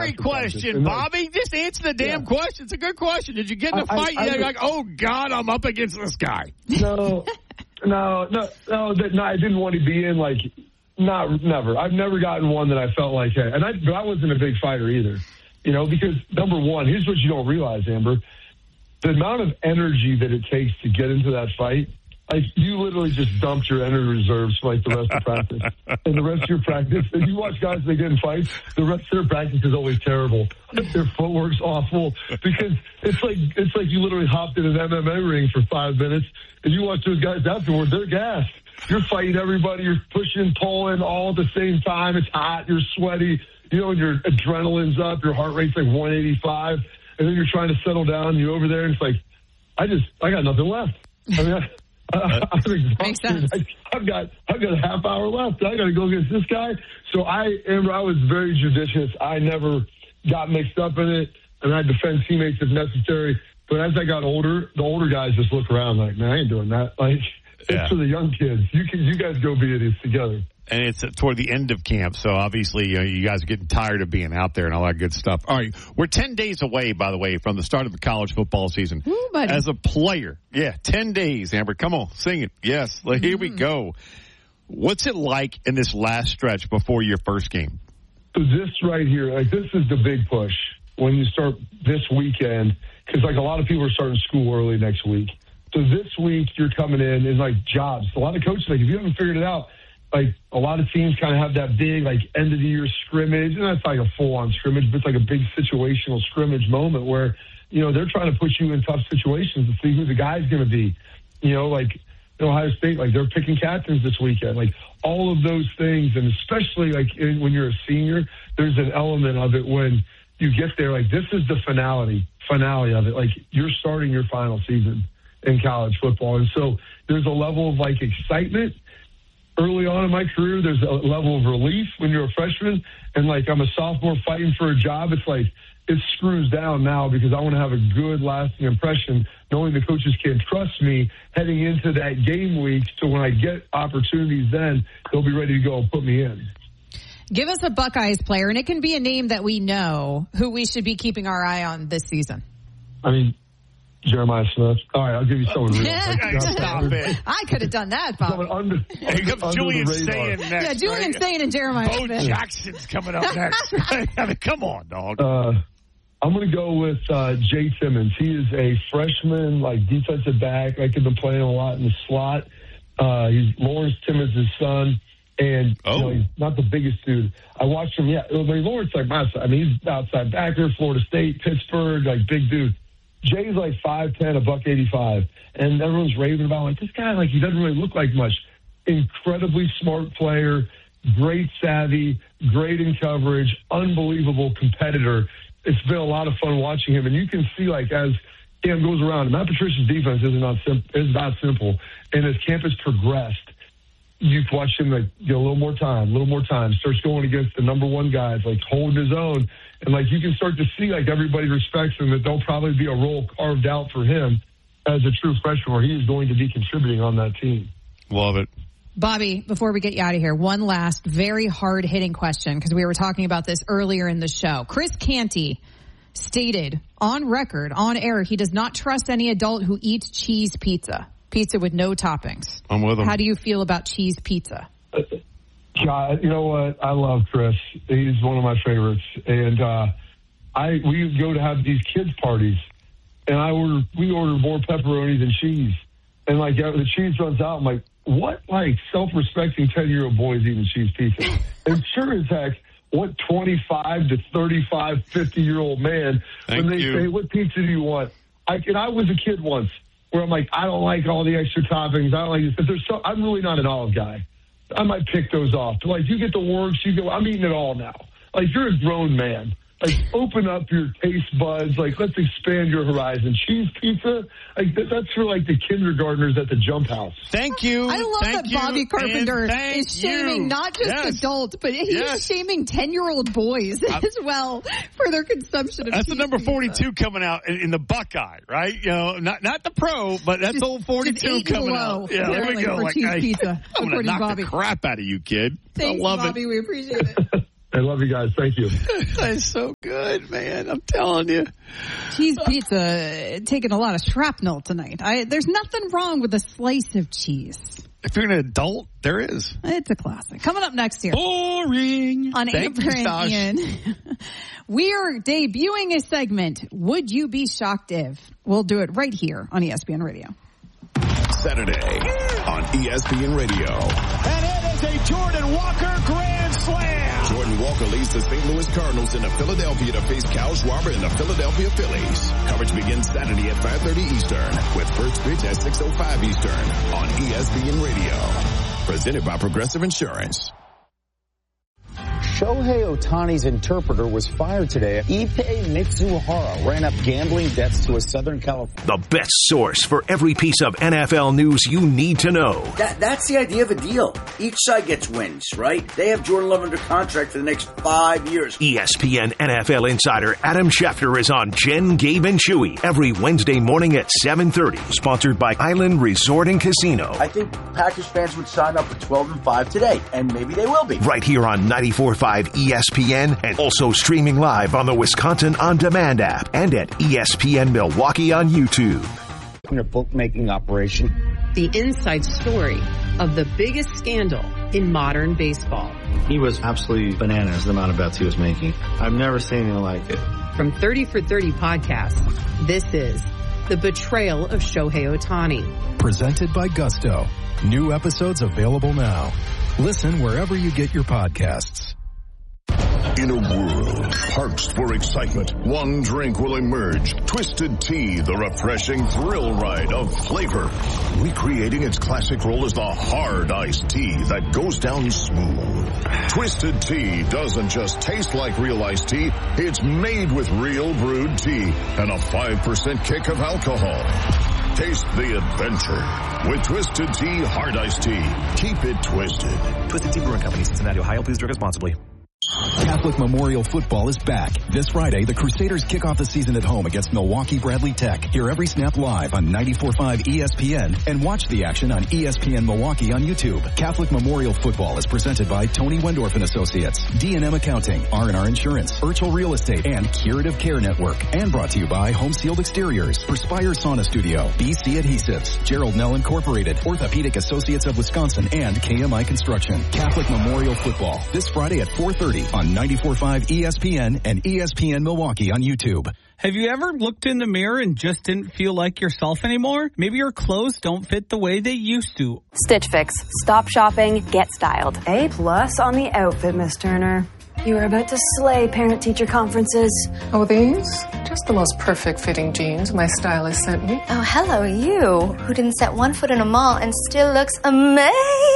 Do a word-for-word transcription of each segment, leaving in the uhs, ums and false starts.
great question, Bobby. Just answer the damn yeah. question. It's a good question. Did you get in a fight? I, I, You're I, like, oh, God, I'm up against this guy. No, no, no, no, no, I didn't want to be in, like, not, never. I've never gotten one that I felt like, hey, and I, but I wasn't a big fighter either, you know, because, number one, here's what you don't realize, Amber. The amount of energy that it takes to get into that fight, like, you literally just dumped your energy reserves for, like, the rest of practice. And the rest of your practice, if you watch guys that get in fights, the rest of their practice is always terrible. Their footwork's awful because it's like it's like you literally hopped in an M M A ring for five minutes, and you watch those guys afterward, they're gassed. You're fighting everybody. You're pushing, pulling all at the same time. It's hot. You're sweaty. You know, your adrenaline's up. Your heart rate's like one eighty-five. And then you're trying to settle down. You're over there, and it's like, I just, I got nothing left. I mean, I, Uh, I'm exhausted. I, I've got I've got a half hour left. I got to go against this guy. So I, Amber, I was very judicious. I never got mixed up in it, and I defend teammates if necessary. But as I got older, the older guys just look around like, man, I ain't doing that. Like, it's yeah. for the young kids. You can, you guys go be idiots together. And it's toward the end of camp, so obviously you know, you guys are getting tired of being out there and all that good stuff. All right, we're ten days away, by the way, from the start of the college football season. Ooh, buddy. As a player, yeah, ten days, Amber. Come on, sing it. Yes, mm-hmm. Here we go. What's it like in this last stretch before your first game? So this right here, like this is the big push when you start this weekend, because like a lot of people are starting school early next week. So this week you're coming in and like jobs. A lot of coaches, like if you haven't figured it out, like, a lot of teams kind of have that big, like, end-of-the-year scrimmage. And that's like a full-on scrimmage, but it's like a big situational scrimmage moment where, you know, they're trying to put you in tough situations to see who the guy's going to be. You know, like, Ohio State, like, they're picking captains this weekend. Like, all of those things, and especially, like, in, when you're a senior, there's an element of it when you get there. Like, this is the finale, finale of it. Like, you're starting your final season in college football. And so there's a level of, like, excitement. Early on in my career, there's a level of relief when you're a freshman. And, like, I'm a sophomore fighting for a job. It's like it screws down now because I want to have a good, lasting impression, knowing the coaches can trust me heading into that game week. So when I get opportunities then, they'll be ready to go and put me in. Give us a Buckeyes player, and it can be a name that we know who we should be keeping our eye on this season. I mean, Jeremiah Smith. All right, I'll give you someone real. Stop it. I could have done that, Bob. Under, Here comes Julian Sayin next. Yeah, Julian right? Sayin and Jeremiah Bo Smith. Jackson's coming up next. Right? I mean, come on, dog. Uh, I'm going to go with uh, Jay Timmons. He is a freshman, like, defensive back. Like, he's been playing a lot in the slot. Uh, he's Lawrence Timmons' son. And oh. you know, he's not the biggest dude. I watched him, yeah. I mean, Lawrence, like, my side. I mean, he's outside backer, Florida State, Pittsburgh, like, big dude. Jay's like five ten, a buck eighty-five, and everyone's raving about, like, this guy, like, he doesn't really look like much. Incredibly smart player, great savvy, great in coverage, unbelievable competitor. It's been a lot of fun watching him, and you can see, like, as Cam goes around, Matt Patricia's defense is not, sim- is not simple, and as camp has progressed, you've watched him, like, get a little more time, a little more time, starts going against the number one guys, like, holding his own. And, like, you can start to see, like, everybody respects him, that there'll probably be a role carved out for him as a true freshman where he is going to be contributing on that team. Love it. Bobby, before we get you out of here, one last very hard-hitting question, because we were talking about this earlier in the show. Chris Canty stated on record, on air, he does not trust any adult who eats cheese pizza. Pizza with no toppings. I'm with him. How do you feel about cheese pizza? Uh, God, you know what? I love Chris. He's one of my favorites. And uh, I we go to have these kids' parties, and I order we order more pepperoni than cheese. And, like, the cheese runs out. I'm like, what, like, self-respecting ten-year-old boys eating cheese pizza? And sure as heck, what twenty-five to thirty-five, fifty-year-old man, Thank when they you. say, what pizza do you want? I, and I was a kid once where I'm like, I don't like all the extra toppings. I don't like this. But there's so, I'm really not an olive guy. I might pick those off. But, like, you get the works, you go, I'm eating it all now. Like, you're a grown man. Like, open up your taste buds. Like, let's expand your horizon. Cheese pizza, like, that, that's for, like, the kindergartners at the jump house. Thank you. I love thank that you, Bobby Carpenter is shaming you. not just yes. adults, but he's yes. shaming ten-year-old boys I, as well for their consumption of That's cheese the number pizza. forty-two coming out in, in the Buckeye, right? You know, not not the pro, but that's Just, old forty-two coming below, out. Yeah, there we go. For Like, cheese I, pizza, I'm going to knock Bobby. the crap out of you, kid. Thanks, I love Bobby. it. We appreciate it. I love you guys. Thank you. That's so good, man. I'm telling you. Cheese pizza taking a lot of shrapnel tonight. I, there's nothing wrong with a slice of cheese. If you're an adult, there is. It's a classic. Coming up next year. Boring. On Thank Amber you, and Stosh. Ian. We are debuting a segment, Would You Be Shocked If? We'll do it right here on E S P N Radio. Saturday on E S P N Radio. And it is a Jordan Walker grand slam. Jordan Walker leads the Saint Louis Cardinals into Philadelphia to face Kyle Schwarber and the Philadelphia Phillies. Coverage begins Saturday at five thirty Eastern with first pitch at six oh five Eastern on E S P N Radio. Presented by Progressive Insurance. Shohei Ohtani's interpreter was fired today. Ippei Mitsuhara ran up gambling debts to a Southern California. The best source for every piece of N F L news you need to know. That, that's the idea of a deal. Each side gets wins, right? They have Jordan Love under contract for the next five years. E S P N N F L insider Adam Schefter is on Jen, Gabe, and Chewy every Wednesday morning at seven thirty. Sponsored by Island Resort and Casino. I think Packers fans would sign up for twelve and five today, and maybe they will be. Right here on ninety-four point five E S P N and also streaming live on the Wisconsin On Demand app and at E S P N Milwaukee on YouTube. A bookmaking operation. The inside story of the biggest scandal in modern baseball. He was absolutely bananas the amount of bets he was making. I've never seen anything like it. From thirty for thirty podcast, this is The Betrayal of Shohei Ohtani. Presented by Gusto. New episodes available now. Listen wherever you get your podcasts. In a world parched for excitement, one drink will emerge. Twisted Tea, the refreshing thrill ride of flavor. Recreating its classic role as the hard iced tea that goes down smooth. Twisted Tea doesn't just taste like real iced tea, it's made with real brewed tea and a five percent kick of alcohol. Taste the adventure with Twisted Tea Hard Iced Tea. Keep it twisted. Twisted Tea Brewing Company, Cincinnati, Ohio. Please drink responsibly. Catholic Memorial Football is back. This Friday, the Crusaders kick off the season at home against Milwaukee Bradley Tech. Hear every snap live on ninety-four point five E S P N and watch the action on E S P N Milwaukee on YouTube. Catholic Memorial Football is presented by Tony Wendorf and Associates, D and M Accounting, R and R Insurance, Urchel Real Estate, and Curative Care Network. And brought to you by Home Sealed Exteriors, Perspire Sauna Studio, B C Adhesives, Gerald Nell Incorporated, Orthopedic Associates of Wisconsin, and K M I Construction. Catholic Memorial Football, this Friday at four thirty on ninety-four point five E S P N and E S P N Milwaukee on YouTube. Have you ever looked in the mirror and just didn't feel like yourself anymore? Maybe your clothes don't fit the way they used to. Stitch Fix. Stop shopping, get styled. A plus on the outfit, Miss Turner. You were about to slay parent-teacher conferences. Oh, these? Just the most perfect fitting jeans my stylist sent me. Oh, hello, you, who didn't set one foot in a mall and still looks amazing.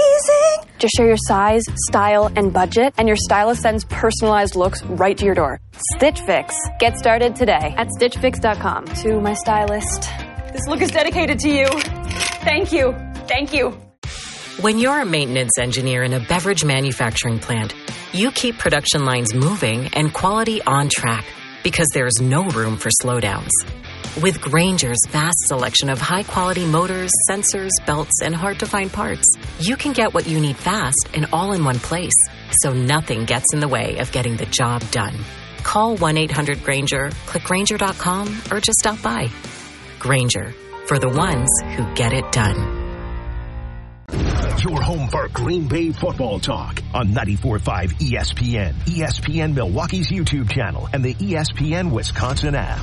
Just share your size, style, and budget, and your stylist sends personalized looks right to your door. Stitch Fix. Get started today at stitch fix dot com. To my stylist, this look is dedicated to you. Thank you. Thank you. When you're a maintenance engineer in a beverage manufacturing plant, you keep production lines moving and quality on track because there's no room for slowdowns. With Grainger's vast selection of high-quality motors, sensors, belts, and hard-to-find parts, you can get what you need fast and all in one place, so nothing gets in the way of getting the job done. Call one eight hundred Grainger, click Grainger dot com, or just stop by. Grainger, for the ones who get it done. Your home for Green Bay football talk on ninety-four point five E S P N, E S P N Milwaukee's YouTube channel, and the E S P N Wisconsin app.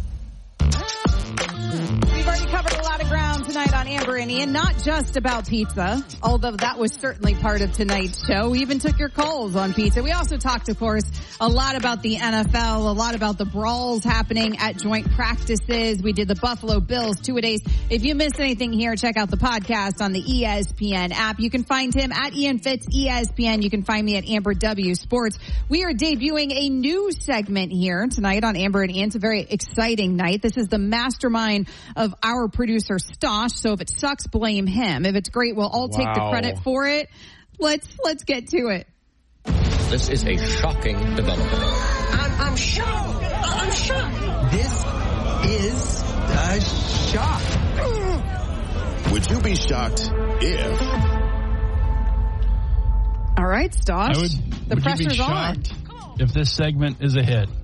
We've already covered a lot of ground tonight on Amber and Ian, not just about pizza, although that was certainly part of tonight's show. We even took your calls on pizza. We also talked, of course, a lot about the N F L, a lot about the brawls happening at joint practices. We did the Buffalo Bills two-a-days. If you missed anything here, check out the podcast on the E S P N app. You can find him at Ian Fitz, E S P N. You can find me at Amber W Sports. We are debuting a new segment here tonight on Amber and Ian. It's a very exciting night. This is the mastermind of our producer Stosh. So if it sucks, blame him. If it's great, we'll all wow. take the credit for it. Let's let's get to it. This is a shocking development. I'm, I'm shocked. I'm shocked. This is a shock. Would you be shocked if? All right, Stosh. Would, the would pressure's you be on. shocked if this segment is a hit.